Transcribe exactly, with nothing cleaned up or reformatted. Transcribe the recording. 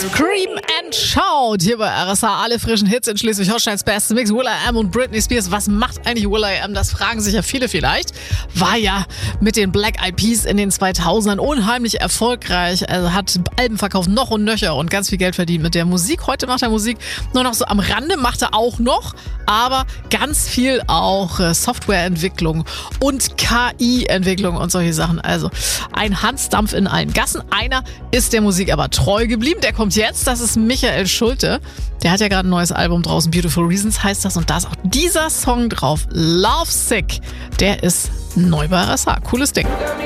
Scream and Shout hier bei R S H. Alle frischen Hits in Schleswig-Holsteins beste Mix. will.i.am und Britney Spears. Was macht eigentlich will.i.am? Das fragen sich ja viele vielleicht. War ja mit den Black Eyed Peas in den zweitausendern unheimlich erfolgreich. Also hat Alben verkauft noch und nöcher und ganz viel Geld verdient mit der Musik. Heute macht er Musik nur noch so am Rande, macht er auch noch, aber ganz viel auch äh, Softwareentwicklung und K I-Entwicklung und solche Sachen. Also ein Hansdampf in allen Gassen. Einer ist der Musik aber treu geblieben. Der kommt jetzt. Das ist Michael Schulte. Der hat ja gerade ein neues Album draußen. Beautiful Reasons heißt das. Und da ist auch dieser Song drauf. Love Sick. Der ist neu bei R S H. Cooles Ding.